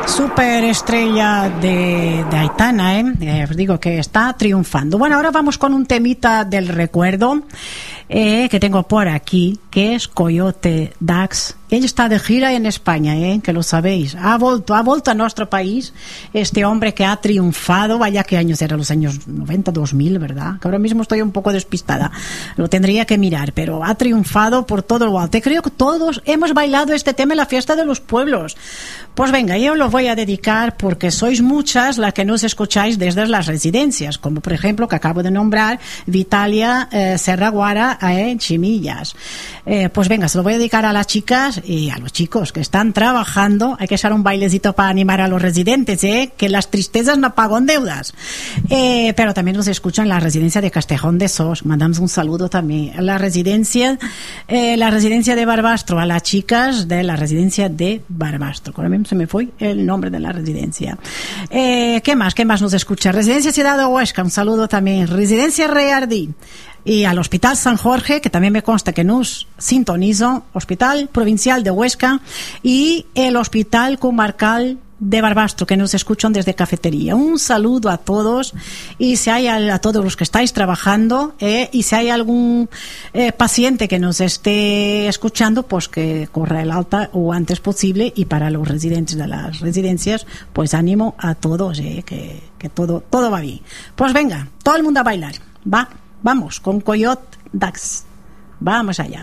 Superestrella de Aitana, os digo que está triunfando. Bueno, ahora vamos con un temita del recuerdo que tengo por aquí, que es Coyote Dax. Ella está de gira en España, que lo sabéis. Ha vuelto a nuestro país este hombre que ha triunfado. Vaya, ¿qué años eran? Los años 90, 2000, ¿verdad? Que ahora mismo estoy un poco despistada. Lo tendría que mirar, pero ha triunfado por todo lo alto. Creo que todos hemos bailado este tema en la fiesta de los pueblos. Pues venga, yo lo voy a dedicar porque sois muchas las que nos escucháis desde las residencias, como por ejemplo que acabo de nombrar, Vitalia Serraguara, Chimillas. Pues venga, se lo voy a dedicar a las chicas y a los chicos que están trabajando. Hay que echar un bailecito para animar a los residentes, que las tristezas no pagan deudas. Pero también nos escuchan en la residencia de Castejón de Sos. Mandamos un saludo también a la residencia de Barbastro, a las chicas de la residencia de Barbastro. Ahora mismo se me fue el nombre de la residencia. ¿Qué más nos escucha? Residencia Ciudad de Huesca, un saludo también. Residencia Reardí. Y al Hospital San Jorge, que también me consta que nos sintonizo, Hospital Provincial de Huesca, y el Hospital Comarcal de Barbastro, que nos escuchan desde Cafetería. Un saludo a todos, y si hay a todos los que estáis trabajando, y si hay algún paciente que nos esté escuchando, pues que corra el alta o antes posible. Y para los residentes de las residencias, pues ánimo a todos, que todo va bien. Pues venga, todo el mundo a bailar, va. Vamos con Coyote Dax. Vamos allá.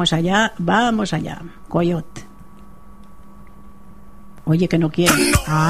Coyote. Oye, que no quiere.